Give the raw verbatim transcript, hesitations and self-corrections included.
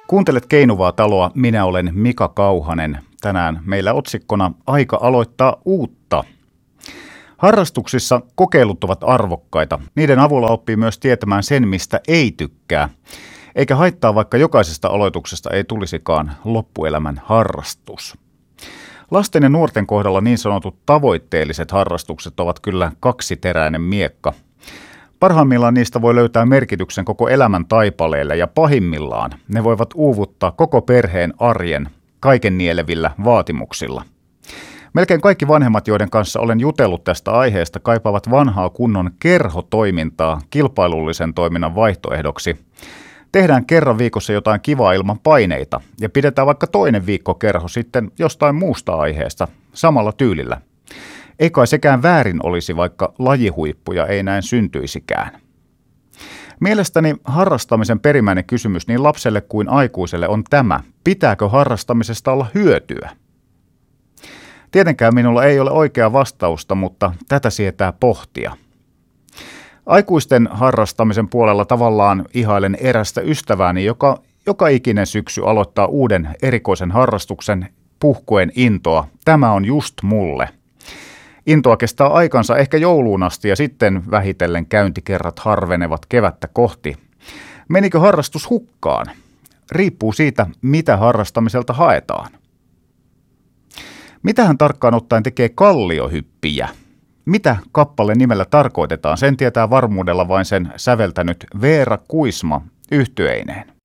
Kuuntelet Keinuvaa taloa, minä olen Mika Kauhanen. Tänään meillä otsikkona Aika aloittaa uutta. Harrastuksissa kokeilut ovat arvokkaita. Niiden avulla oppii myös tietämään sen, mistä ei tykkää. Eikä haittaa, vaikka jokaisesta aloituksesta ei tulisikaan loppuelämän harrastus. Lasten ja nuorten kohdalla niin sanotut tavoitteelliset harrastukset ovat kyllä kaksiteräinen miekka. Parhaimmillaan niistä voi löytää merkityksen koko elämän taipaleelle ja pahimmillaan ne voivat uuvuttaa koko perheen arjen kaiken nielevillä vaatimuksilla. Melkein kaikki vanhemmat, joiden kanssa olen jutellut tästä aiheesta, kaipaavat vanhaa kunnon kerhotoimintaa kilpailullisen toiminnan vaihtoehdoksi. Tehdään kerran viikossa jotain kivaa ilman paineita ja pidetään vaikka toinen viikko kerho sitten jostain muusta aiheesta samalla tyylillä. Ei kai sekään väärin olisi, vaikka lajihuippuja ei näin syntyisikään. Mielestäni harrastamisen perimmäinen kysymys niin lapselle kuin aikuiselle on tämä: pitääkö harrastamisesta olla hyötyä? Tietenkään minulla ei ole oikeaa vastausta, mutta tätä sietää pohtia. Aikuisten harrastamisen puolella tavallaan ihailen erästä ystävääni, joka joka ikinen syksy aloittaa uuden erikoisen harrastuksen puhkuen intoa. Tämä on just mulle. Intoa kestää aikansa ehkä jouluun asti ja sitten vähitellen käyntikerrat harvenevat kevättä kohti. Menikö harrastus hukkaan? Riippuu siitä, mitä harrastamiselta haetaan. Mitähän tarkkaan ottaen tekee kalliohyppiä? Mitä kappaleen nimellä tarkoitetaan? Sen tietää varmuudella vain sen säveltänyt Veera Kuisma yhtyeineen.